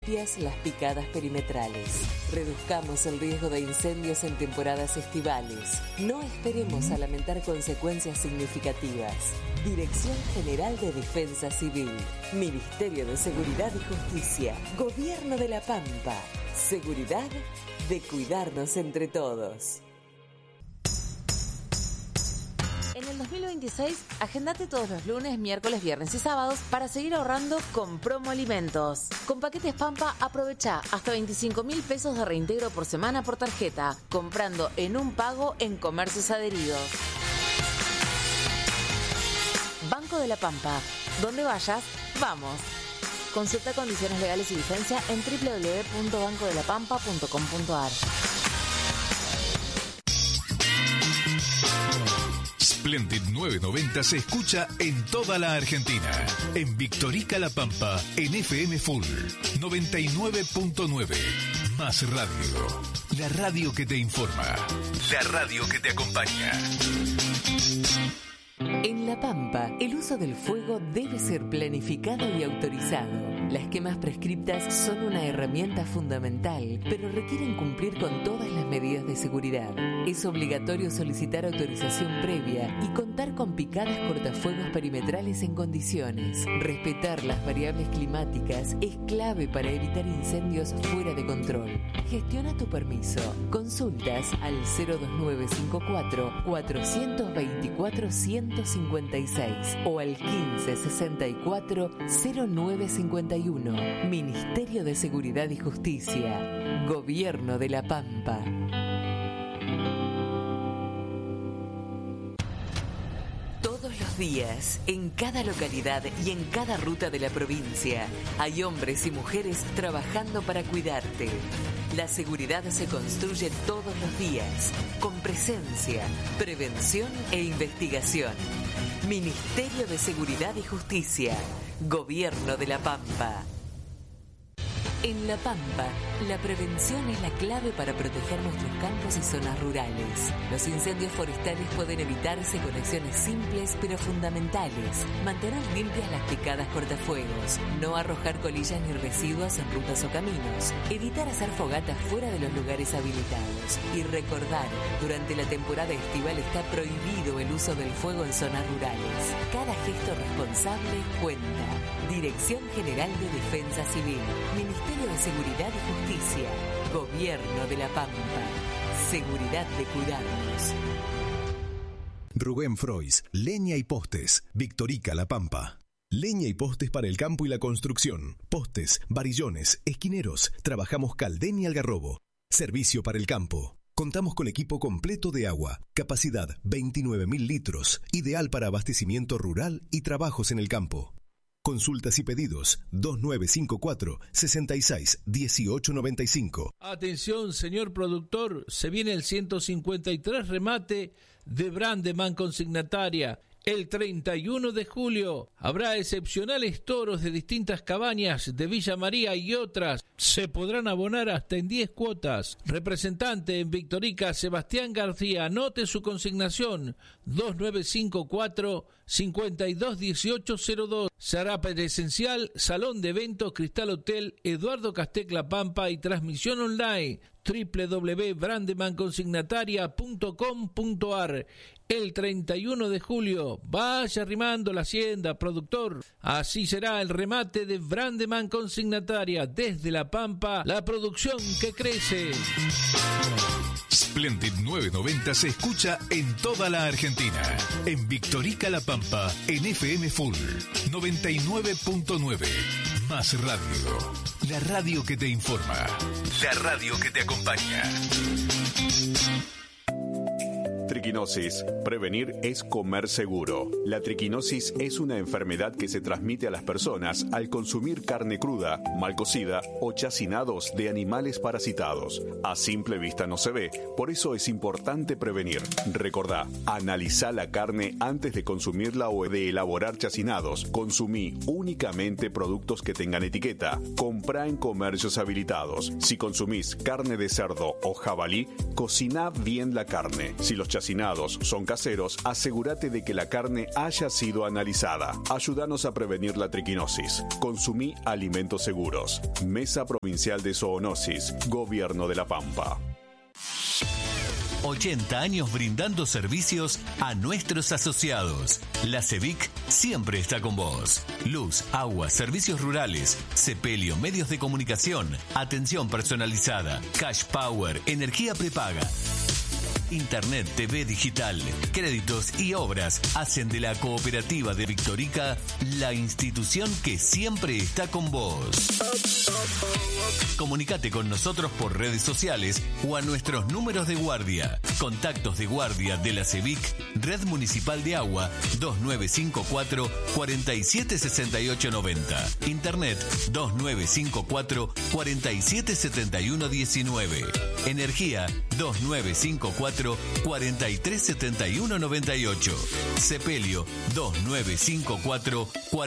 limpias las picadas perimetrales. Reduzcamos el riesgo de incendios en temporadas estivales. No esperemos a lamentar consecuencias significativas. Dirección General de Defensa Civil. Ministerio de Seguridad y Justicia. Gobierno de La Pampa. Seguridad de cuidarnos entre todos. En el 2026, agendate todos los lunes, miércoles, viernes y sábados para seguir ahorrando con Promo Alimentos. Con paquetes Pampa, aprovecha hasta 25.000 pesos de reintegro por semana por tarjeta, comprando en un pago en comercios adheridos. Banco de la Pampa. Donde vayas, vamos. Consulta condiciones legales y vigencia en www.bancodelapampa.com.ar. Splendid 990 se escucha en toda la Argentina. En Victorica La Pampa, en FM Full 99.9. Más radio. La radio que te informa. La radio que te acompaña. En La Pampa, el uso del fuego debe ser planificado y autorizado. Las quemas prescriptas son una herramienta fundamental, pero requieren cumplir con todas las medidas de seguridad. Es obligatorio solicitar autorización previa y contar con picadas cortafuegos perimetrales en condiciones. Respetar las variables climáticas es clave para evitar incendios fuera de control. Gestiona tu permiso. Consultas al 02954 424 156 o al 1564 0951. Ministerio de Seguridad y Justicia. Gobierno de La Pampa. Todos los días, en cada localidad y en cada ruta de la provincia, hay hombres y mujeres trabajando para cuidarte. La seguridad se construye todos los días, con presencia, prevención e investigación. Ministerio de Seguridad y Justicia. Gobierno de La Pampa. En La Pampa, la prevención es la clave para proteger nuestros campos y zonas rurales. Los incendios forestales pueden evitarse con acciones simples pero fundamentales. Mantener limpias las picadas cortafuegos, no arrojar colillas ni residuos en rutas o caminos, evitar hacer fogatas fuera de los lugares habilitados y recordar, durante la temporada estival está prohibido el uso del fuego en zonas rurales. Cada gesto responsable cuenta. Dirección General de Defensa Civil. Ministerio de Seguridad y Justicia. Gobierno de La Pampa. Seguridad de cuidarnos. Rubén Frois, Leña y Postes, Victorica La Pampa. Leña y postes para el campo y la construcción. Postes, varillones, esquineros. Trabajamos Caldén y Algarrobo. Servicio para el campo. Contamos con equipo completo de agua. Capacidad 29.000 litros. Ideal para abastecimiento rural y trabajos en el campo. Consultas y pedidos 2954 66 1895. Atención, señor productor, se viene el 153 remate de Brandeman Consignataria. El 31 de julio habrá excepcionales toros de distintas cabañas de Villa María y otras. Se podrán abonar hasta en 10 cuotas. Representante en Victorica, Sebastián García. Anote su consignación 2954 521802. Se hará presencial, Salón de Eventos, Cristal Hotel, Eduardo Castec La Pampa y transmisión online www.brandemanconsignataria.com.ar. El 31 de julio, vaya arrimando la hacienda, productor. Así será el remate de Brandeman Consignataria. Desde La Pampa, la producción que crece. Splendid 990 se escucha en toda la Argentina. En Victorica La Pampa, en FM Full 99.9. Más radio. La radio que te informa. La radio que te acompaña. Triquinosis. Prevenir es comer seguro. La triquinosis es una enfermedad que se transmite a las personas al consumir carne cruda, mal cocida o chacinados de animales parasitados. A simple vista no se ve, por eso es importante prevenir. Recordá, analizá la carne antes de consumirla o de elaborar chacinados. Consumí únicamente productos que tengan etiqueta. Comprá en comercios habilitados. Si consumís carne de cerdo o jabalí, cociná bien la carne. Si los chacinados chacinados son caseros, asegúrate de que la carne haya sido analizada. Ayúdanos a prevenir la triquinosis. Consumí alimentos seguros. Mesa Provincial de Zoonosis, Gobierno de La Pampa. 80 años brindando servicios a nuestros asociados. La CEVIC siempre está con vos. Luz, agua, servicios rurales, sepelio, medios de comunicación, atención personalizada, cash power, energía prepaga. Internet, TV digital, créditos y obras hacen de la Cooperativa de Victorica la institución que siempre está con vos. Comunicate con nosotros por redes sociales o a nuestros números de guardia. Contactos de guardia de la CEVIC, Red Municipal de Agua 2954 476890. Internet 2954 477119. Energía 2954 437198. Sepelio 2954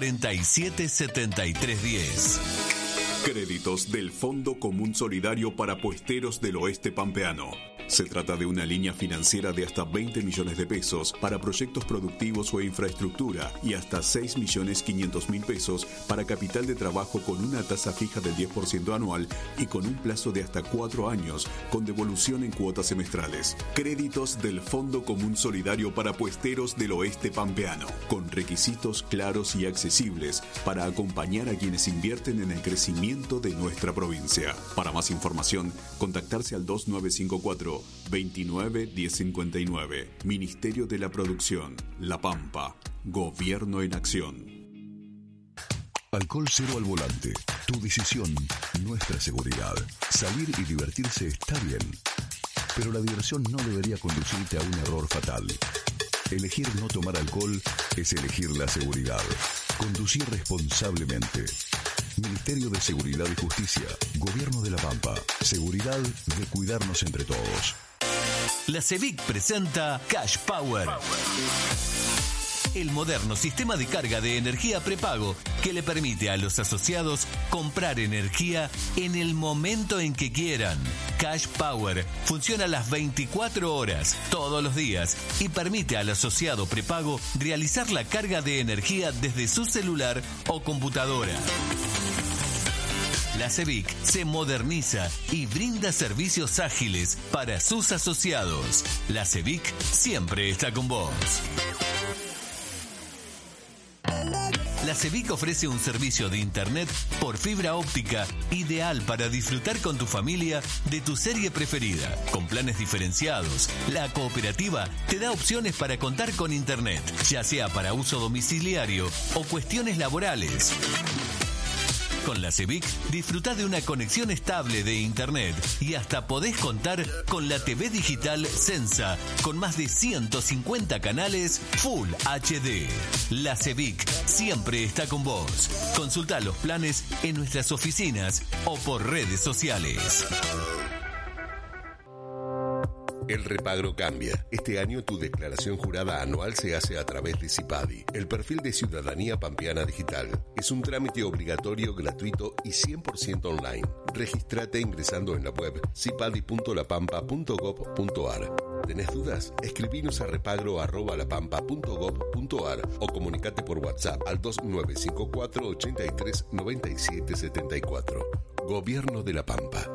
477310. Créditos del Fondo Común Solidario para Puesteros del Oeste Pampeano. Se trata de una línea financiera de hasta 20 millones de pesos para proyectos productivos o infraestructura y hasta 6.500.000 pesos para capital de trabajo con una tasa fija del 10% anual y con un plazo de hasta 4 años con devolución en cuotas semestrales. Créditos del Fondo Común Solidario para Puesteros del Oeste Pampeano, con requisitos claros y accesibles para acompañar a quienes invierten en el crecimiento de nuestra provincia. Para más información, contactarse al 2954 29 1059. Ministerio de la Producción, La Pampa. Gobierno en acción. Alcohol cero al volante. Tu decisión, nuestra seguridad. Salir y divertirse está bien, pero la diversión no debería conducirte a un error fatal. Elegir no tomar alcohol es elegir la seguridad. Conducir responsablemente. Ministerio de Seguridad y Justicia, Gobierno de La Pampa. Seguridad de cuidarnos entre todos. La CEVIC presenta Cash Power. El moderno sistema de carga de energía prepago que le permite a los asociados comprar energía en el momento en que quieran. Cash Power funciona las 24 horas, todos los días, y permite al asociado prepago realizar la carga de energía desde su celular o computadora. La CEVIC se moderniza y brinda servicios ágiles para sus asociados. La CEVIC siempre está con vos. La CEVIC ofrece un servicio de internet por fibra óptica ideal para disfrutar con tu familia de tu serie preferida. Con planes diferenciados, la cooperativa te da opciones para contar con internet, ya sea para uso domiciliario o cuestiones laborales. Con la CEVIC disfrutá de una conexión estable de internet y hasta podés contar con la TV digital Sensa con más de 150 canales Full HD. La CEVIC siempre está con vos. Consultá los planes en nuestras oficinas o por redes sociales. El repagro cambia. Este año tu declaración jurada anual se hace a través de CIPADI, el perfil de Ciudadanía Pampeana Digital. Es un trámite obligatorio, gratuito y 100% online. Regístrate ingresando en la web cipadi.lapampa.gov.ar. ¿Tenés dudas? Escribinos a repagro@lapampa.gov.ar o comunicate por WhatsApp al 2954 83 97 74. Gobierno de La Pampa.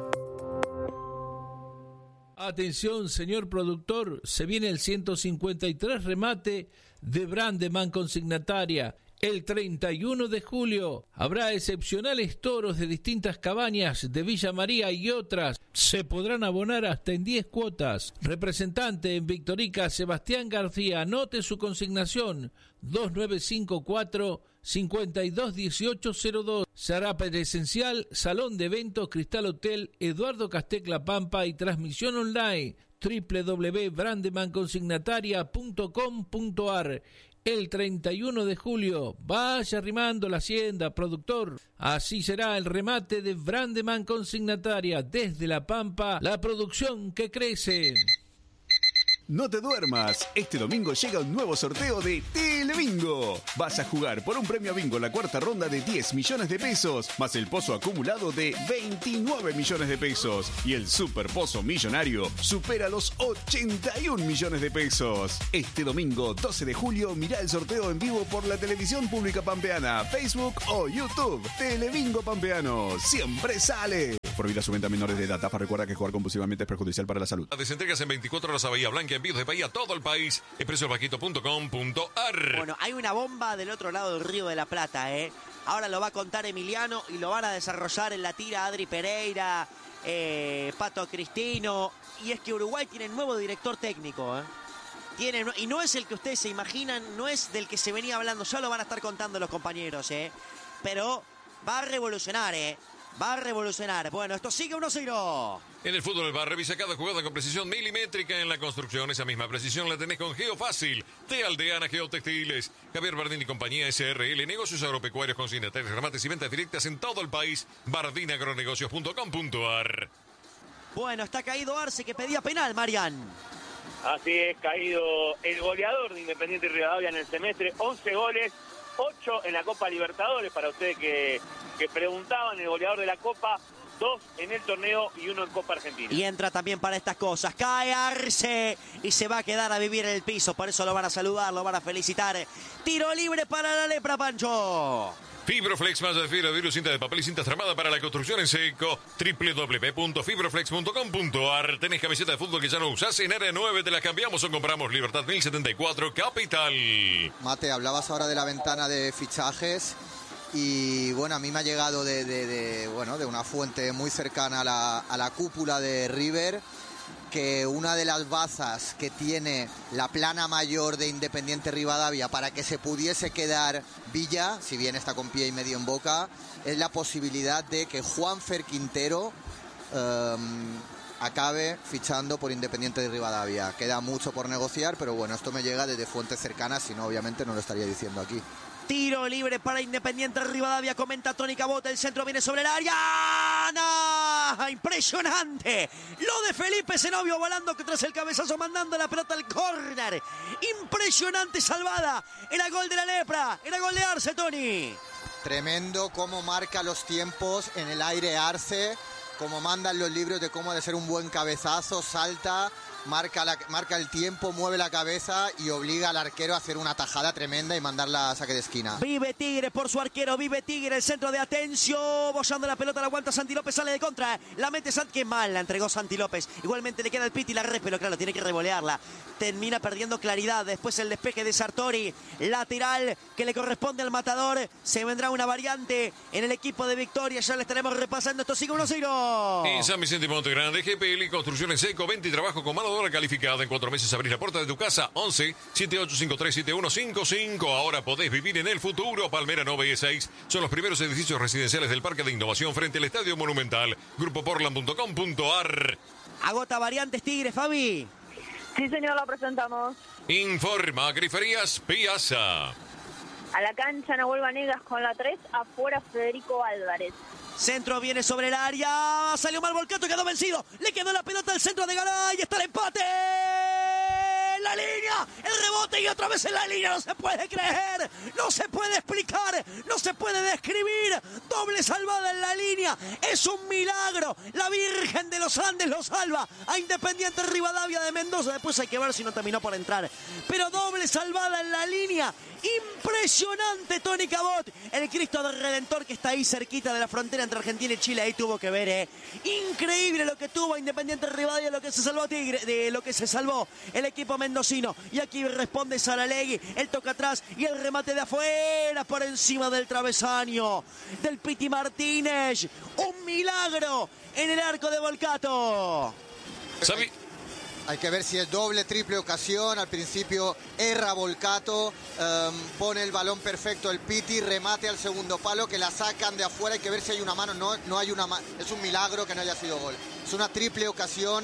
Atención, señor productor, se viene el 153 remate de Brandeman Consignataria. El 31 de julio habrá excepcionales toros de distintas cabañas de Villa María y otras. Se podrán abonar hasta en 10 cuotas. Representante en Victorica, Sebastián García. Anote su consignación 2954 521802. Se hará presencial, Salón de Eventos, Cristal Hotel, Eduardo Castec La Pampa y transmisión online www.brandemanconsignataria.com.ar. El 31 de julio, vaya arrimando la hacienda, productor. Así será el remate de Brandeman Consignataria desde La Pampa, la producción que crece. No te duermas. Este domingo llega un nuevo sorteo de Telebingo. Vas a jugar por un premio bingo en la cuarta ronda de 10 millones de pesos, más el pozo acumulado de 29 millones de pesos. Y el super pozo millonario supera los 81 millones de pesos. Este domingo 12 de julio mirá el sorteo en vivo por la televisión pública pampeana, Facebook o YouTube. Telebingo Pampeano. Siempre sale. Prohibida su venta a menores de edad. AFA recuerda que jugar compulsivamente es perjudicial para la salud. Desentregas en 24 horas a Bahía Blanca, envíos de Bahía a todo el país. Expresobajito.com.ar. Bueno, hay una bomba del otro lado del Río de la Plata, ¿eh? Ahora lo va a contar Emiliano y lo van a desarrollar en la tira Adri Pereira, Pato Cristino. Y es que Uruguay tiene nuevo director técnico, ¿eh? Y no es el que ustedes se imaginan, no es del que se venía hablando, ya lo van a estar contando los compañeros, pero va a revolucionar, va a revolucionar. Bueno, esto sigue 1-0. En el fútbol del bar, revisa cada jugada con precisión milimétrica. En la construcción, esa misma precisión la tenés con Geofácil de Aldeana Geotextiles. Javier Bardín y compañía SRL, negocios agropecuarios, consignatarios, remates y ventas directas en todo el país. bardinagronegocios.com.ar. Bueno, está caído Arce, que pedía penal, Marian. Así es, caído el goleador de Independiente Rivadavia en el semestre. 11 goles, 8 en la Copa Libertadores. Para ustedes que preguntaban, el goleador de la Copa, 2 en el torneo y 1 en Copa Argentina. Y entra también para estas cosas. Cae Arce y se va a quedar a vivir en el piso. Por eso lo van a saludar, lo van a felicitar. Tiro libre para la lepra, Pancho. Fibroflex, más de fibra, virus, cinta de papel y cinta tramada para la construcción en seco. www.fibroflex.com.ar. Tenés camiseta de fútbol que ya no usás. En área 9 te las cambiamos o compramos. Libertad 1074, Capital. Mate, hablabas ahora de la ventana de fichajes. Y bueno, a mí me ha llegado de una fuente muy cercana a la cúpula de River, que una de las bazas que tiene la plana mayor de Independiente Rivadavia para que se pudiese quedar Villa, si bien está con pie y medio en boca, es la posibilidad de que Juanfer Quintero acabe fichando por Independiente de Rivadavia. Queda mucho por negociar, pero bueno, esto me llega desde fuentes cercanas, si no, obviamente no lo estaría diciendo aquí. Tiro libre para Independiente Rivadavia, comenta Tony Cabot, el centro viene sobre el área. ¡No! ¡Impresionante! Lo de Felipe Zenobio volando tras el cabezazo, mandando la pelota al córner. Impresionante salvada. Era gol de la lepra, era gol de Arce, Tony. Tremendo cómo marca los tiempos en el aire Arce, como mandan los libros de cómo ha de ser un buen cabezazo, salta, marca el tiempo, mueve la cabeza y obliga al arquero a hacer una tajada tremenda y mandarla a saque de esquina. Vive Tigre por su arquero, vive Tigre, el centro de Atencio, bollando la pelota, la aguanta Santi López, sale de contra, la mete Santi, qué mal la entregó Santi López, igualmente le queda el piti, la red, pero claro, tiene que revolearla, termina perdiendo claridad, después el despeje de Sartori, lateral que le corresponde al matador, se vendrá una variante en el equipo de Victoria, ya le estaremos repasando, esto sigue 1-0. En San Vicente y Monte Grande, GPL Construcciones Seco, venta y trabajo con mano de obra calificada. En 4 meses abrís la puerta de tu casa. 11 7853 7155. Ahora podés vivir en el futuro. Palmera 9 y 6 son los primeros edificios residenciales del Parque de Innovación frente al Estadio Monumental. Grupoportland.com.ar. Agota variantes Tigre, Fabi. Sí, señor, la presentamos. Informa Griferías Piazza. A la cancha Nahuel Vanegas con la 3, afuera Federico Álvarez. Centro viene sobre el área, salió mal Volcato, quedó vencido, le quedó la pelota al centro de Garay, está el empate, la línea, el rebote y otra vez en la línea, no se puede creer, no se puede explicar, no se puede describir, doble salvada en la línea, es un milagro, la Virgen de los Andes lo salva a Independiente Rivadavia de Mendoza, después hay que ver si no terminó por entrar, pero doble salvada en la línea, impresionante Tony Cabot, el Cristo del Redentor que está ahí cerquita de la frontera entre Argentina y Chile, ahí tuvo que ver, increíble lo que tuvo Independiente Rivadavia, lo que se salvó Tigre, de lo que se salvó el equipo mendocino, y aquí responde Saralegui, el toca atrás y el remate de afuera por encima del travesaño del Piti Martínez, un milagro en el arco de Volcato. ¿Sabi? Hay que ver si es doble, triple ocasión. Al principio erra Volcato, pone el balón perfecto el Piti, remate al segundo palo que la sacan de afuera. Hay que ver si hay una mano. No hay una mano. Es un milagro que no haya sido gol. Es una triple ocasión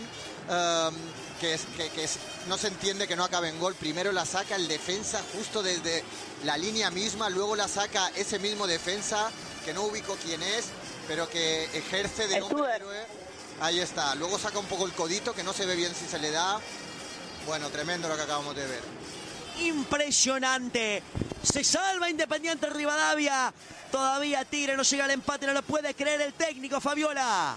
que no se entiende que no acabe en gol. Primero la saca el defensa justo desde la línea misma, luego la saca ese mismo defensa que no ubico quién es, pero que ejerce de hombre héroe. Ahí está, luego saca un poco el codito que no se ve bien si se le da. Bueno, tremendo lo que acabamos de ver. Impresionante. Se salva Independiente Rivadavia. Todavía Tigre no llega al empate, no lo puede creer el técnico, Fabiola.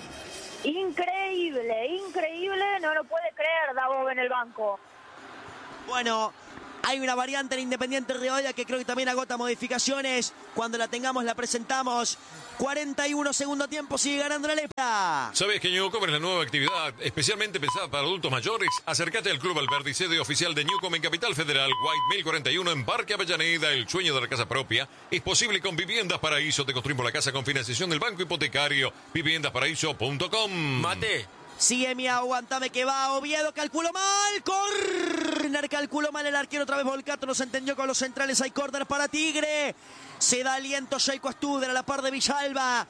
Increíble, no lo puede creer Dabove en el banco. Bueno, hay una variante en Independiente Rivadavia que creo que también agota modificaciones. Cuando la tengamos la presentamos. 41 segundo tiempo, sigue ganando la Lepra. ¿Sabes que Newcom es la nueva actividad especialmente pensada para adultos mayores? Acércate al Club Alberdi, sede oficial de Newcom en Capital Federal, White 1041 en Parque Avellaneda. El sueño de la casa propia es posible con Viviendas Paraíso. Te construimos la casa con financiación del Banco Hipotecario. Viviendasparaíso.com. Mate. Sigue mi aguantame que va. Oviedo calculó mal. Corner calculó mal el arquero. Otra vez Volcato no se entendió con los centrales. Hay corner para Tigre. Se da aliento Sheiko Studer a la par de Villalba.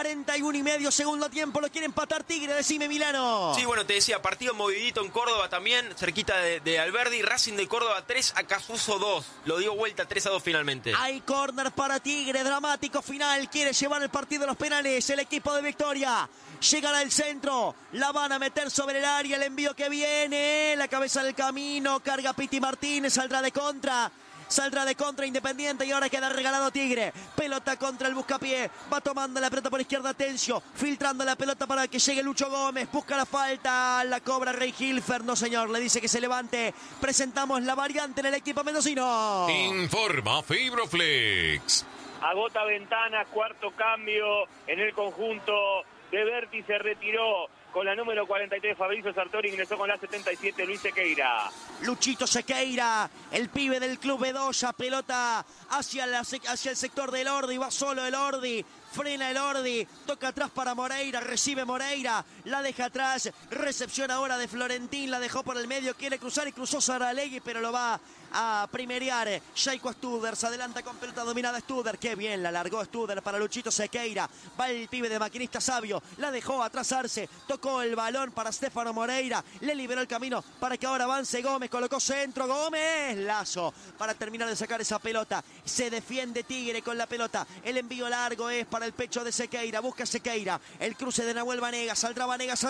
41 y medio segundo tiempo. Lo quiere empatar Tigre. Decime, Milano. Sí, bueno, te decía, partido movidito en Córdoba también, cerquita de Alberdi. Racing de Córdoba 3, Acasuso 2. Lo dio vuelta 3-2 finalmente. Hay córner para Tigre. Dramático final. Quiere llevar el partido a los penales. El equipo de Victoria. Llegan al centro. La van a meter sobre el área. El envío que viene. La cabeza del camino. Carga Piti Martínez. Saldrá de contra Independiente y ahora queda regalado Tigre. Pelota contra el buscapié. Va tomando la pelota por izquierda Tencio. Filtrando la pelota para que llegue Lucho Gómez. Busca la falta. La cobra Rey Hilfer. No, señor. Le dice que se levante. Presentamos la variante en el equipo mendocino. Informa Fibroflex. Agota ventanas, cuarto cambio en el conjunto de Berti. Se retiró con la número 43 Fabrizio Sartori, ingresó con la 77 Luis Sequeira. Luchito Sequeira, el pibe del Club Bedoya, pelota hacia el sector del Ordi, va solo el Ordi. Frena el Ordi, toca atrás para Moreira, recibe Moreira, la deja atrás, recepción ahora de Florentín, la dejó por el medio, quiere cruzar y cruzó Saralegui, pero lo va a primerear. Sheiko Studer se adelanta con pelota dominada Studer, qué bien la largó Studer para Luchito Sequeira, va el pibe de Maquinista Sabio, la dejó atrasarse, tocó el balón para Stefano Moreira, le liberó el camino para que ahora avance Gómez, colocó centro, Gómez, Lazo, para terminar de sacar esa pelota, se defiende Tigre con la pelota, el envío largo es para el pecho de Sequeira, busca Sequeira, el cruce de Nahuel Vanega, saldrá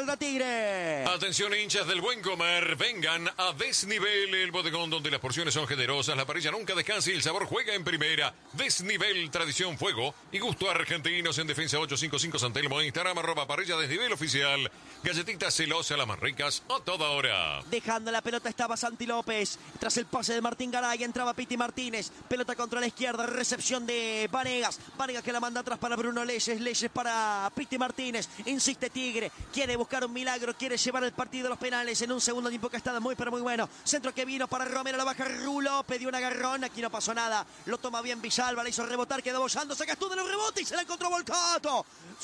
Tigre. Atención hinchas del buen comer, vengan a Desnivel, el bodegón donde las porciones son generosas, la parrilla nunca descansa y el sabor juega en primera. Desnivel, tradición, fuego y gusto argentinos. En Defensa 855 San Telmo, Instagram @parrilla Desnivel oficial. Galletitas celosas, las más ricas a toda hora. Dejando la pelota estaba Santi López, tras el pase de Martín Garay entraba Piti Martínez, pelota contra la izquierda, recepción de Vanegas que la manda atrás para Bruno Leyes para Piti Martínez, insiste Tigre, quiere buscar un milagro, quiere llevar el partido a los penales en un segundo tiempo que ha estado muy pero muy bueno. Centro que vino para Romero, la baja Rulo, pidió un agarrón, aquí no pasó nada, lo toma bien Villalba, la hizo rebotar, quedó bollando, saca tú de los rebotes y se la encontró Volcato,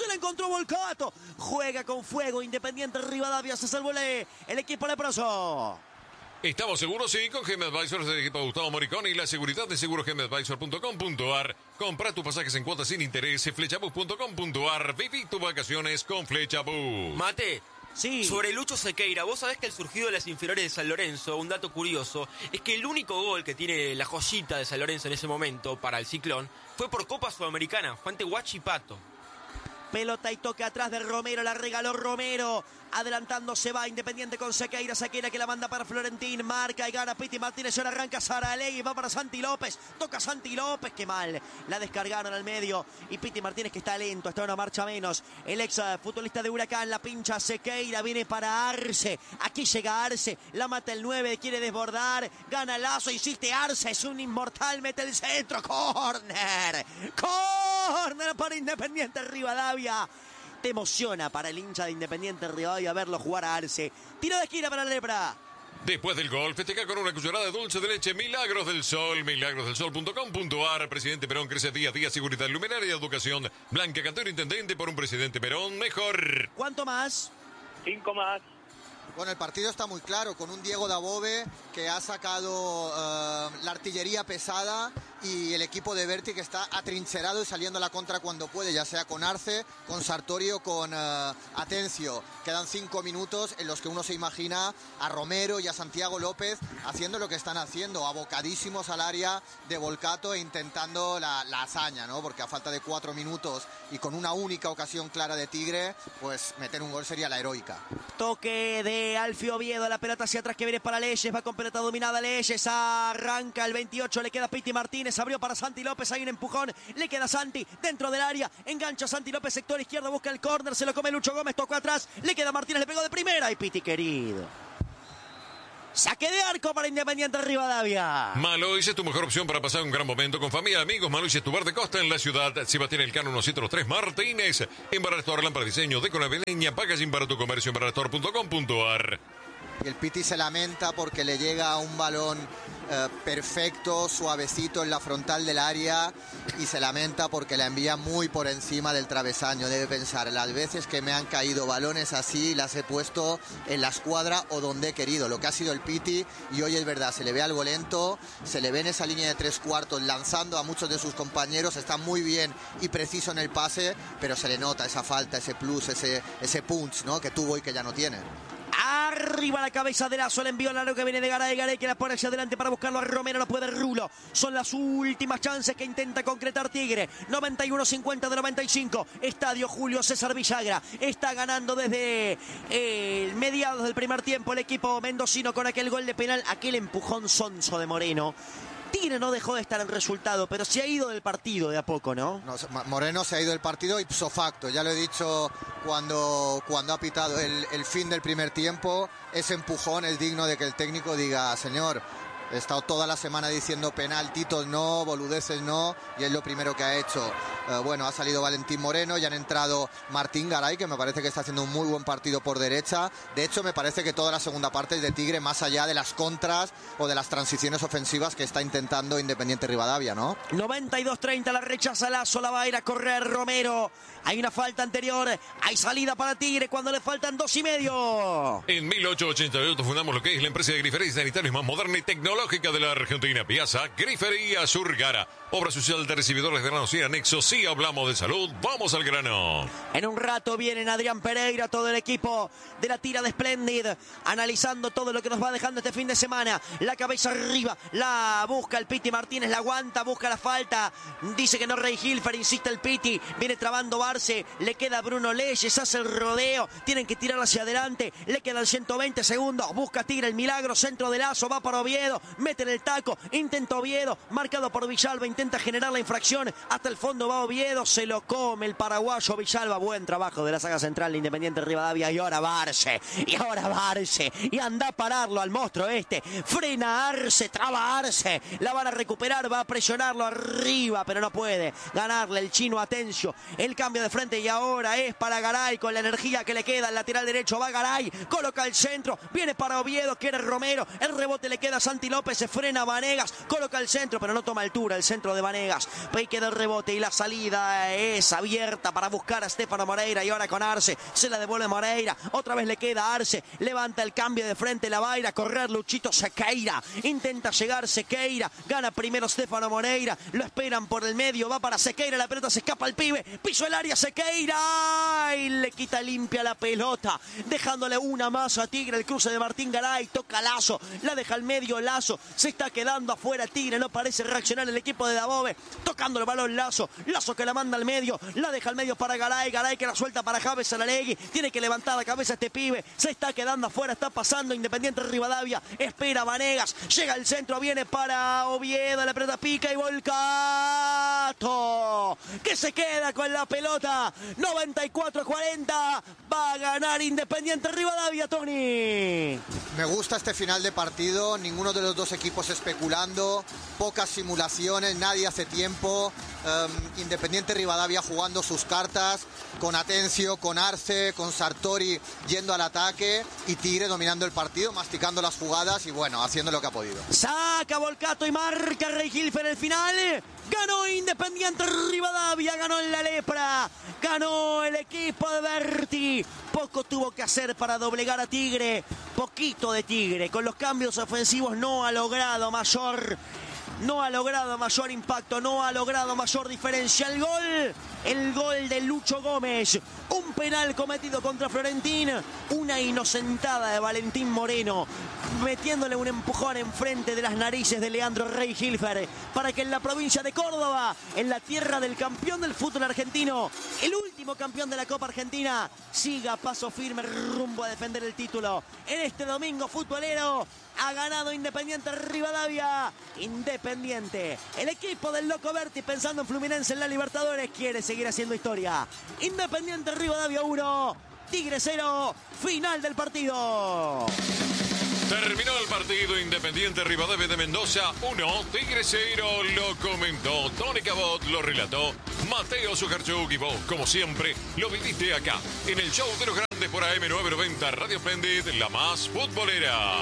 juega con fuego Independiente Rivadavia, se salvó el equipo leproso. Estamos seguros, sí, con GM Advisors del equipo de Gustavo Moricón y la seguridad de segurosgmadvisor.com.ar. Compra tus pasajes en cuotas sin interés, flechabus.com.ar. Viví tus vacaciones con Flechabus. Mate. Sí. Sobre Lucho Sequeira, vos sabés que el surgido de las inferiores de San Lorenzo, un dato curioso, es que el único gol que tiene la joyita de San Lorenzo en ese momento para el Ciclón fue por Copa Sudamericana, fue ante Huachipato. Pelota y toque atrás de Romero, la regaló Romero, adelantándose va Independiente con Sequeira que la manda para Florentín, marca y gana Piti Martínez, ahora arranca Saralegui, va para Santi López, toca Santi López, qué mal, la descargaron al medio y Piti Martínez que está lento, está una marcha menos, el ex futbolista de Huracán, la pincha Sequeira, viene para Arce, aquí llega Arce, la mata el 9, quiere desbordar, gana Lazo, insiste Arce, es un inmortal, mete el centro, córner para Independiente Rivadavia. Te emociona para el hincha de Independiente Rivadavia verlo jugar a Arce. Tiro de esquina para la Lepra. Después del gol, festeja con una cucharada de dulce de leche Milagros del Sol, milagrosdelsol.com.ar. Presidente Perón crece día a día, seguridad, luminaria y educación. Blanca Cantero, intendente por un presidente Perón mejor. ¿Cuánto más? 5 más. Bueno, el partido está muy claro, con un Diego Dabove que ha sacado la artillería pesada y el equipo de Berti que está atrincherado y saliendo a la contra cuando puede, ya sea con Arce, con Sartori o con Atencio. Quedan 5 minutos en los que uno se imagina a Romero y a Santiago López haciendo lo que están haciendo, abocadísimos al área de Volcato e intentando la hazaña, ¿no? Porque a falta de 4 minutos y con una única ocasión clara de Tigre, pues meter un gol sería la heroica. Toque de Alfio Oviedo, la pelota hacia atrás que viene para Leyes, va con pelota dominada Leyes, arranca el 28, le queda Piti Martínez, abrió para Santi López, hay un empujón, le queda Santi dentro del área, engancha Santi López, sector izquierdo, busca el córner, se lo come Lucho Gómez, tocó atrás, le queda Martínez, le pegó de primera y Piti querido. Saque de arco para Independiente Rivadavia. Malois es tu mejor opción para pasar un gran momento con familia, amigos. Malois es tu bar de costa en la ciudad. Sebastián Elcano 103 Martínez. En Barrastor, lámpara de diseño, deco navideña, packaging para tu comercio en barrastor.com.ar. Y el Piti se lamenta porque le llega un balón perfecto, suavecito en la frontal del área y se lamenta porque la envía muy por encima del travesaño. Debe pensar, las veces que me han caído balones así las he puesto en la escuadra o donde he querido, lo que ha sido el Piti. Y hoy es verdad, se le ve algo lento, se le ve en esa línea de 3/4 lanzando a muchos de sus compañeros, está muy bien y preciso en el pase, pero se le nota esa falta, ese plus, ese punch, ¿no?, que tuvo y que ya no tiene. Arriba la cabeza de Lazo, el envío largo que viene de Garay que la pone hacia adelante para buscarlo a Romero, no puede Rulo. Son las últimas chances que intenta concretar Tigre. 91-50 de 95. Estadio Julio César Villagra. Está ganando desde mediados del primer tiempo el equipo mendocino con aquel gol de penal, aquel empujón sonso de Moreno. Tigre no dejó de estar en resultado, pero se ha ido del partido de a poco, ¿no? Moreno se ha ido del partido ipso facto. Ya lo he dicho cuando ha pitado el fin del primer tiempo. Ese empujón es digno de que el técnico diga, señor, he estado toda la semana diciendo penaltitos no, boludeces no, y es lo primero que ha hecho. Bueno, ha salido Valentín Moreno y han entrado Martín Garay, que me parece que está haciendo un muy buen partido por derecha. De hecho, me parece que toda la segunda parte es de Tigre, más allá de las contras o de las transiciones ofensivas que está intentando Independiente Rivadavia, ¿no? 92-30, la rechaza Lazo, la va a ir a correr Romero. Hay una falta anterior, hay salida para Tigre cuando le faltan 2,5. En 1888 fundamos lo que es la empresa de grifería sanitarios más moderna y tecnológica de la Argentina. Piazza Grifería Surgara. Obra social de recibidores de granos y anexos. Si hablamos de salud, vamos al grano. En un rato vienen Adrián Pereira, todo el equipo de la tira de Splendid, analizando todo lo que nos va dejando este fin de semana. La cabeza arriba, la busca el Piti Martínez, la aguanta, busca la falta. Dice que no Rey Hilfer, insiste el Piti. Viene trabando Barce, le queda Bruno Leyes, hace el rodeo. Tienen que tirar hacia adelante, le quedan 120 segundos. Busca Tigre el milagro, centro de Lazo, va para Oviedo, mete en el taco, intenta Oviedo, marcado por Villalba, intenta generar la infracción. Hasta el fondo va Oviedo, se lo come el paraguayo Villalba. Buen trabajo de la saga central de Independiente Rivadavia. Y ahora Barce, y anda a pararlo al monstruo este. Frena Arce, traba Arce, la van a recuperar, va a presionarlo arriba, pero no puede ganarle el chino Atencio. El cambio de frente y ahora es para Garay con la energía que le queda. El lateral derecho va Garay, coloca el centro, viene para Oviedo, quiere Romero, el rebote le queda a Santi López, se frena Vanegas, coloca el centro, pero no toma altura el centro de Vanegas. Ahí queda el rebote y la salida es abierta para buscar a Stefano Moreira. Y ahora con Arce, se la devuelve Moreira, otra vez le queda a Arce, levanta el cambio de frente, la va a ir a correr Luchito Sequeira, intenta llegar Sequeira, gana primero Stefano Moreira, lo esperan por el medio, va para Sequeira, la pelota se escapa al pibe, piso el área Sequeira y le quita limpia la pelota, dejándole una más a Tigre. El cruce de Martín Garay, toca Lazo, la deja al medio Lazo, se está quedando afuera Tigre, no parece reaccionar el equipo de Dabove, tocando el balón Lazo que la manda al medio, la deja al medio para Garay que la suelta para Javes Saralegui, tiene que levantar la cabeza este pibe, se está quedando afuera, está pasando Independiente Rivadavia, espera Vanegas, llega al centro, viene para Oviedo, la pelota pica y Volcato, que se queda con la pelota. 94-40, va a ganar Independiente Rivadavia, Tony. Me gusta este final de partido, ninguno de los dos equipos especulando, pocas simulaciones, nadie hace tiempo. Independiente Rivadavia jugando sus cartas, con Atencio, con Arce, con Sartori yendo al ataque, y Tigre dominando el partido, masticando las jugadas y bueno, haciendo lo que ha podido. Saca Volcato y marca Rey Hilfer el final. Ganó Independiente Rivadavia, ganó en la lepra, ganó el equipo de Berti, Poco tuvo que hacer para doblegar a Tigre. Poquito de Tigre. Con los cambios ofensivos no ha logrado mayor impacto, no ha logrado mayor diferencia. El gol de Lucho Gómez, un penal cometido contra Florentín, una inocentada de Valentín Moreno, metiéndole un empujón enfrente de las narices de Leandro Rey Hilfer, para que en la provincia de Córdoba, en la tierra del campeón del fútbol argentino, el último campeón de la Copa Argentina, siga paso firme rumbo a defender el título. En este domingo futbolero ha ganado Independiente Rivadavia. Independiente, el equipo del Loco Berti, pensando en Fluminense en la Libertadores, quiere seguir haciendo historia. Independiente Rivadavia 1, Tigre 0, final del partido. Terminó el partido. Independiente Rivadavia de Mendoza 1, Tigre 0. Lo comentó Tony Cabot, lo relató Mateo Sujarchuk, y vos, como siempre, lo viviste acá en el show de los grandes por AM990 Radio Splendid, la más futbolera.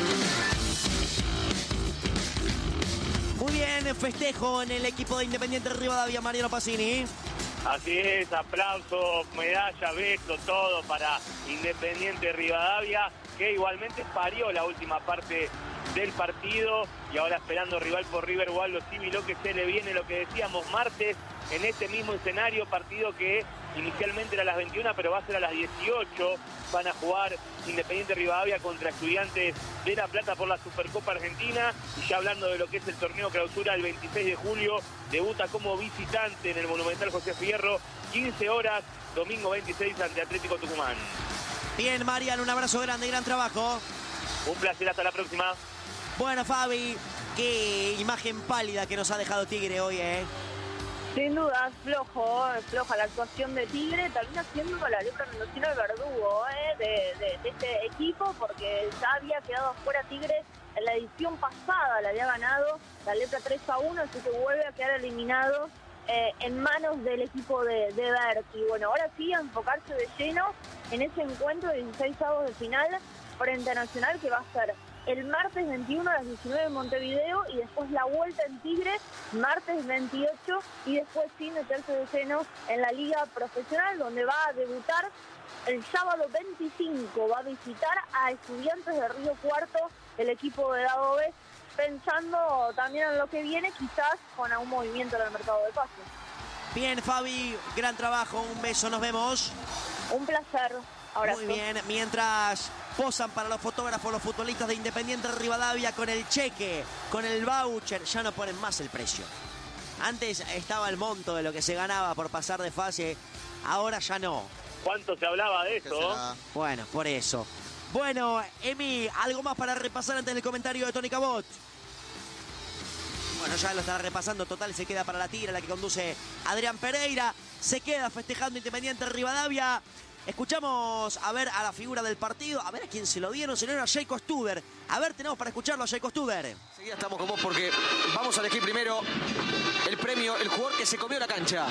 Muy bien, festejo en el equipo de Independiente Rivadavia, Mariano Pacini. Así es, aplauso, medalla, beso, todo para Independiente Rivadavia, que igualmente parió la última parte del partido y ahora esperando rival por River Waldo Civil, que se le viene, lo que decíamos, martes en este mismo escenario, partido que inicialmente era a las 21, pero va a ser a las 18. Van a jugar Independiente Rivadavia contra Estudiantes de La Plata por la Supercopa Argentina. Y ya hablando de lo que es el torneo clausura, el 26 de julio debuta como visitante en el Monumental José Fierro, 15 horas, domingo 26 ante Atlético Tucumán. Bien, Mariano, un abrazo grande, gran trabajo. Un placer, hasta la próxima. Bueno, Fabi, qué imagen pálida que nos ha dejado Tigre hoy, ¿eh? Sin duda, floja la actuación de Tigre, termina siendo la lepra mendocina el verdugo de este equipo, porque ya había quedado fuera Tigre en la edición pasada, le había ganado la lepra 3-1, así que vuelve a quedar eliminado en manos del equipo de Berti. Bueno, ahora sí, a enfocarse de lleno en ese encuentro de 16 avos de final frente a Nacional, que va a ser el martes 21 a las 19 en Montevideo, y después la vuelta en Tigre, martes 28, y después sí meterse de lleno en la Liga Profesional, donde va a debutar el sábado 25, va a visitar a Estudiantes de Río Cuarto, el equipo de Dado B, pensando también en lo que viene, quizás con algún movimiento en el mercado de pases. Bien, Fabi, gran trabajo, un beso, nos vemos. Un placer. Abrazo. Muy bien, mientras posan para los fotógrafos los futbolistas de Independiente Rivadavia con el cheque, con el voucher, ya no ponen más el precio. Antes estaba el monto de lo que se ganaba por pasar de fase, ahora ya no. ¿Cuánto se hablaba de eso? Bueno, por eso. Bueno, Emi, ¿algo más para repasar antes del comentario de Tony Cabot? Bueno, ya lo estará repasando, total se queda para la tira, la que conduce Adrián Pereira. Se queda festejando Independiente Rivadavia. Escuchamos a ver a la figura del partido, a ver a quién se lo dieron, se lo dieron a Jacob Stuber. A ver, tenemos para escucharlo a Jacob Stuber. Enseguida estamos con vos porque vamos a elegir primero el premio, el jugador que se comió la cancha.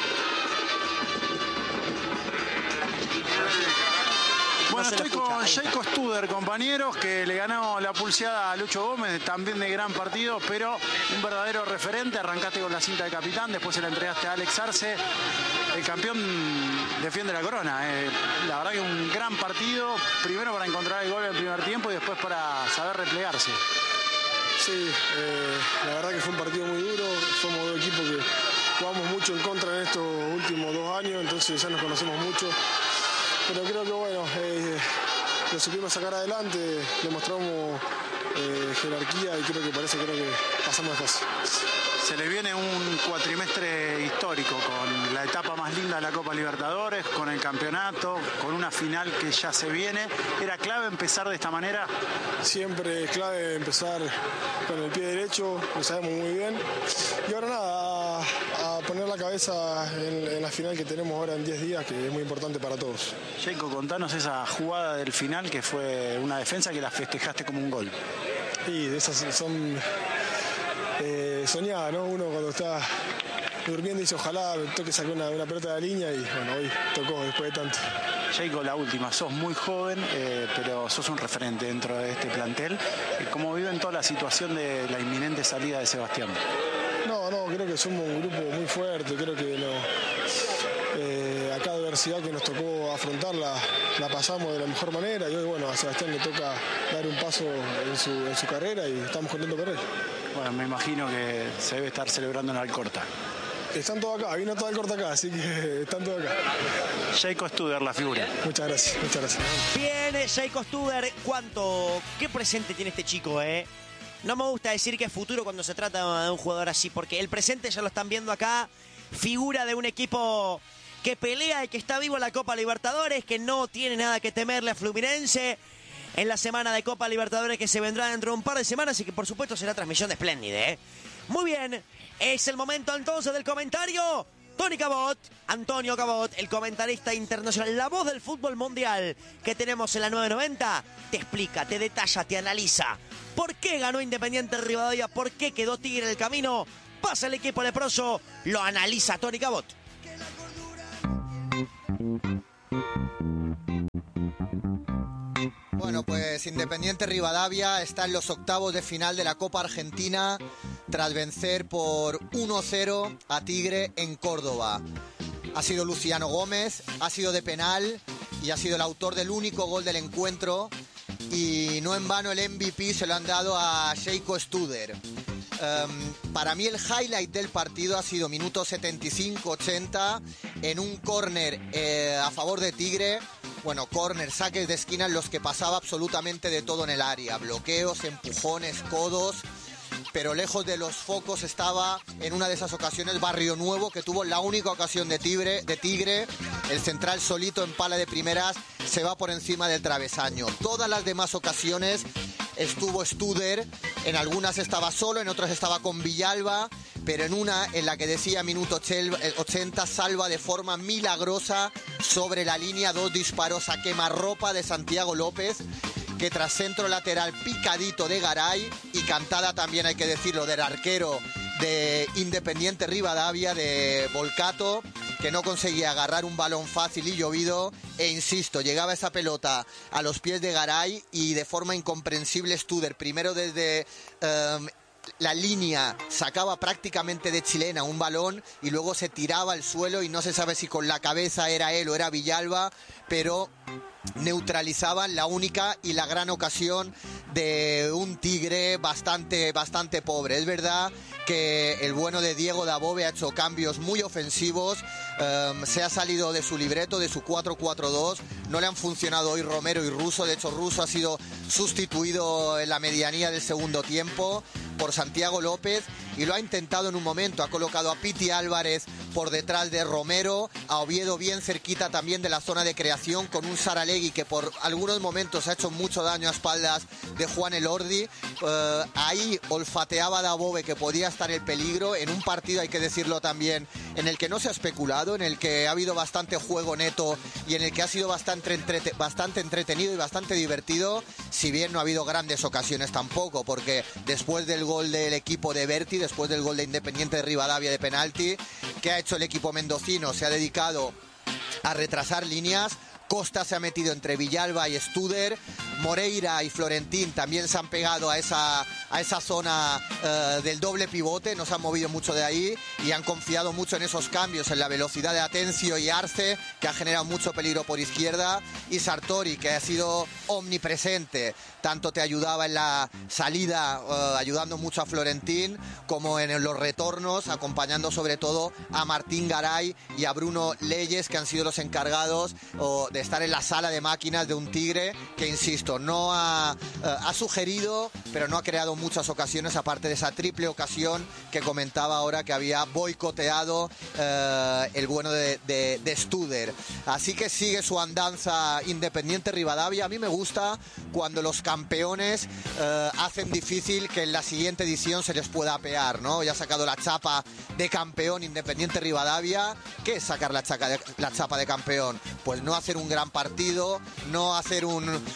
Bueno, estoy con Jacob Studer, compañeros, que le ganó la pulseada a Lucho Gómez, también de gran partido, pero un verdadero referente. Arrancaste con la cinta de capitán, después se la entregaste a Alex Arce. El campeón defiende la corona. La verdad que un gran partido, primero para encontrar el gol en el primer tiempo y después para saber replegarse. Sí, la verdad que fue un partido muy duro. Somos dos equipos que jugamos mucho en contra en estos últimos 2 años, entonces ya nos conocemos mucho. Pero creo que bueno, lo supimos sacar adelante, demostramos jerarquía y creo que pasamos de fase. Se le viene un cuatrimestre histórico con la etapa más linda de la Copa Libertadores, con el campeonato, con una final que ya se viene. ¿Era clave empezar de esta manera? Siempre es clave empezar con el pie derecho, lo sabemos muy bien. Y ahora nada, a poner la cabeza en la final que tenemos ahora en 10 días, que es muy importante para todos. Jacob, contanos esa jugada del final que fue una defensa que la festejaste como un gol. Y esas son soñadas, ¿no? Uno cuando está durmiendo dice ojalá toque sacar una pelota de la línea y bueno, hoy tocó después de tanto. Jacob, la última, sos muy joven, pero sos un referente dentro de este plantel. ¿Cómo viven toda la situación de la inminente salida de Sebastián? No, creo que somos un grupo muy fuerte, creo que acá debe adversidad que nos tocó afrontar la pasamos de la mejor manera y hoy, bueno, a Sebastián le toca dar un paso en su carrera y estamos contentos por él. Bueno, me imagino que se debe estar celebrando en Alcorta. Están todos acá, vino todo Alcorta acá, así que están todos acá. Jacob Studer, la figura. Muchas gracias. Viene Jacob Studer. ¿Qué presente tiene este chico, No me gusta decir que es futuro cuando se trata de un jugador así, porque el presente ya lo están viendo acá. Figura de un equipo que pelea y que está vivo en la Copa Libertadores, que no tiene nada que temerle a Fluminense en la semana de Copa Libertadores que se vendrá dentro de un par de semanas y que por supuesto será transmisión de Splendid, Muy bien, es el momento entonces del comentario. Antonio Cabot, el comentarista internacional, la voz del fútbol mundial que tenemos en la 990, te explica, te detalla, te analiza por qué ganó Independiente Rivadavia, por qué quedó Tigre en el camino. Pasa el equipo leproso, lo analiza Tony Cabot. Bueno, pues Independiente Rivadavia está en los octavos de final de la Copa Argentina tras vencer por 1-0 a Tigre en Córdoba. Ha sido Luciano Gómez, ha sido de penal y ha sido el autor del único gol del encuentro. Y no en vano el MVP se lo han dado a Jacob Studer. Para mí el highlight del partido ha sido minuto 75-80 en un córner a favor de Tigre. Bueno, córner, saques de esquina en los que pasaba absolutamente de todo en el área. Bloqueos, empujones, codos. Pero lejos de los focos estaba en una de esas ocasiones Barrio Nuevo, que tuvo la única ocasión de Tigre. El central solito en pala de primeras se va por encima del travesaño. Todas las demás ocasiones estuvo Studer, en algunas estaba solo, en otras estaba con Villalba, pero en una en la que decía minuto 80 salva de forma milagrosa sobre la línea 2 disparos a quemarropa de Santiago López, que tras centro lateral picadito de Garay y cantada también, hay que decirlo, del arquero de Independiente Rivadavia, de Volcato, que no conseguía agarrar un balón fácil y llovido, e insisto, llegaba esa pelota a los pies de Garay y de forma incomprensible Studer, primero desde la línea, sacaba prácticamente de chilena un balón y luego se tiraba al suelo y no se sabe si con la cabeza era él o era Villalba, pero neutralizaban la única y la gran ocasión de un Tigre bastante pobre. Es verdad que el bueno de Diego Dabove ha hecho cambios muy ofensivos, se ha salido de su libreto, de su 4-4-2, no le han funcionado hoy Romero y Russo. De hecho Russo ha sido sustituido en la medianía del segundo tiempo por Santiago López y lo ha intentado en un momento, ha colocado a Piti Álvarez por detrás de Romero, a Oviedo bien cerquita también de la zona de creación, con un Saralegui que por algunos momentos ha hecho mucho daño a espaldas de Juan Elordi. Ahí olfateaba Dabove que podía estar el peligro en un partido, hay que decirlo también, en el que no se ha especulado, en el que ha habido bastante juego neto y en el que ha sido bastante entretenido y bastante divertido, si bien no ha habido grandes ocasiones tampoco, porque después del gol del equipo de Berti, después del gol de Independiente de Rivadavia de penalti, ¿qué ha hecho el equipo mendocino? Se ha dedicado a retrasar líneas. Costa se ha metido entre Villalba y Studer. Moreira y Florentín también se han pegado a esa zona del doble pivote, no se han movido mucho de ahí y han confiado mucho en esos cambios, en la velocidad de Atencio y Arce, que ha generado mucho peligro por izquierda, y Sartori, que ha sido omnipresente, tanto te ayudaba en la salida, ayudando mucho a Florentín, como en los retornos, acompañando sobre todo a Martín Garay y a Bruno Leyes, que han sido los encargados de estar en la sala de máquinas de un Tigre que, insisto, no ha sugerido, pero no ha creado muchas ocasiones, aparte de esa triple ocasión que comentaba ahora que había boicoteado el bueno de Studer. Así que sigue su andanza Independiente Rivadavia. A mí me gusta cuando los campeones hacen difícil que en la siguiente edición se les pueda apear, ¿no? Ya ha sacado la chapa de campeón Independiente Rivadavia. ¿Qué es sacar la chapa de campeón? Pues no hacer un gran partido, no hacer un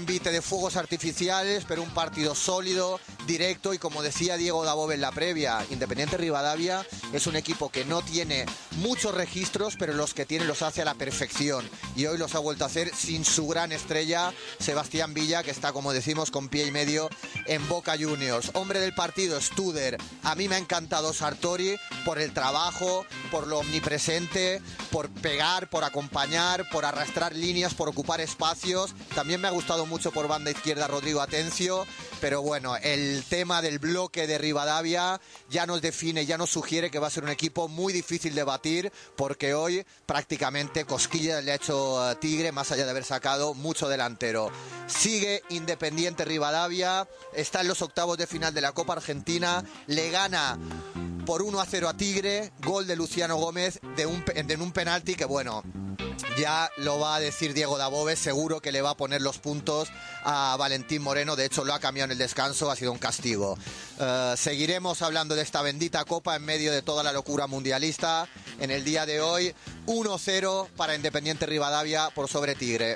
envite de fuegos artificiales, pero un partido sólido, directo, y como decía Diego Dabove en la previa, Independiente Rivadavia es un equipo que no tiene muchos registros, pero los que tiene los hace a la perfección, y hoy los ha vuelto a hacer sin su gran estrella, Sebastián Villa, que está, como decimos, con pie y medio en Boca Juniors. Hombre del partido, Studer. A mí me ha encantado Sartori por el trabajo, por lo omnipresente, por pegar, por acompañar, por arrastrar líneas, por ocupar espacios. También me ha gustado mucho por banda izquierda Rodrigo Atencio, pero bueno, el tema del bloque de Rivadavia ya nos define, ya nos sugiere que va a ser un equipo muy difícil de batir, porque hoy prácticamente cosquilla le ha hecho Tigre, más allá de haber sacado mucho delantero. Sigue Independiente Rivadavia, está en los octavos de final de la Copa Argentina, le gana por 1-0 a Tigre, gol de Luciano Gómez en un penalti que, bueno, ya lo va a decir Diego Dabove, seguro que le va a poner los puntos a Valentín Moreno, de hecho lo ha cambiado en el descanso, ha sido un castigo. Seguiremos hablando de esta bendita Copa en medio de toda la locura mundialista. En el día de hoy, 1-0 para Independiente Rivadavia por sobre Tigre.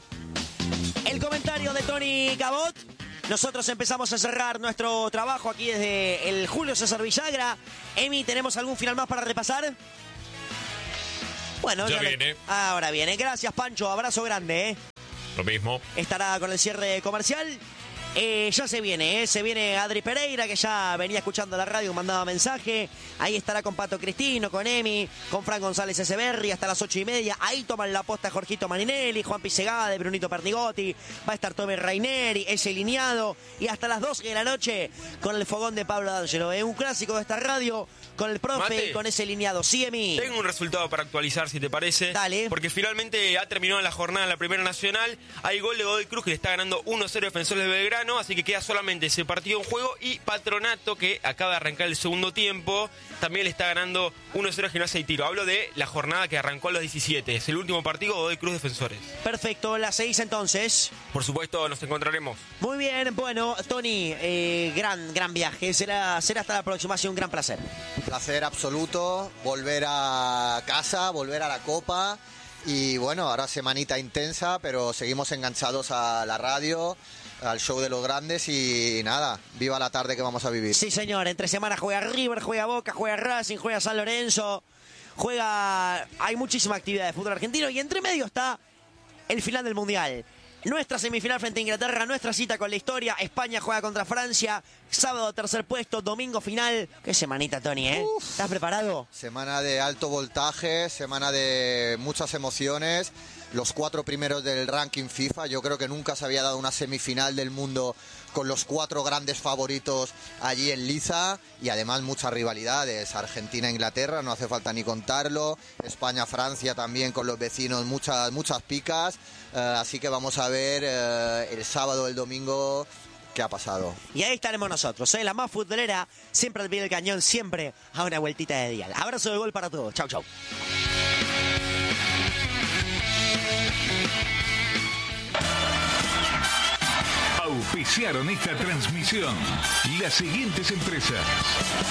El comentario de Tony Cabot. Nosotros empezamos a cerrar nuestro trabajo aquí desde el Julio César Villagra. Emi, ¿tenemos algún final más para repasar? Bueno, ya viene. Ahora viene. Gracias, Pancho. Abrazo grande. Lo mismo. Estará con el cierre comercial. Ya se viene Adri Pereira, que ya venía escuchando la radio, mandaba mensaje. Ahí estará con Pato Cristino, con Emi, con Fran González Echeverri hasta las 8:30. Ahí toman la posta Jorgito Marinelli, Juan Pisegade, Brunito Pernigotti. Va a estar Tomé Raineri, ese lineado. Y hasta las 12 de la noche con el fogón de Pablo D'Angelo. Es un clásico de esta radio, con el profe Mate, y con ese lineado. Sí, Emi. Tengo un resultado para actualizar, si te parece. Dale. Porque finalmente ha terminado la jornada en la Primera Nacional. Hay gol de Godoy Cruz, que le está ganando 1-0 Defensores de Belgrano. Así que queda solamente ese partido en juego. Y Patronato, que acaba de arrancar el segundo tiempo, también le está ganando 1-0 a Gimnasia y Tiro. Hablo de la jornada que arrancó a los 17. Es el último partido, Godoy Cruz Defensores. Perfecto, las 6 entonces. Por supuesto, nos encontraremos. Muy bien, bueno, Tony, gran viaje. Será hasta la próxima. Ha sido un gran placer. Placer absoluto, volver a casa, volver a la Copa. Y bueno, ahora semanita intensa, pero seguimos enganchados a la radio, al show de los grandes, y nada, viva la tarde que vamos a vivir. Sí, señor, entre semana juega River, juega Boca, juega Racing, juega San Lorenzo, hay muchísima actividad de fútbol argentino, y entre medio está el final del Mundial. Nuestra semifinal frente a Inglaterra, nuestra cita con la historia. España juega contra Francia, sábado tercer puesto, domingo final. Qué semanita, Tony, ¿eh? ¿Estás preparado? Semana de alto voltaje, semana de muchas emociones. Los 4 primeros del ranking FIFA. Yo creo que nunca se había dado una semifinal del mundo con los 4 grandes favoritos allí en liza, y además muchas rivalidades. Argentina-Inglaterra, no hace falta ni contarlo. España-Francia también con los vecinos, muchas picas. Así que vamos a ver el sábado, el domingo, qué ha pasado. Y ahí estaremos nosotros, la más futbolera, siempre al pie del cañón, siempre a una vueltita de dial. Abrazo de gol para todos. Chau, chau. Auspiciaron esta transmisión las siguientes empresas: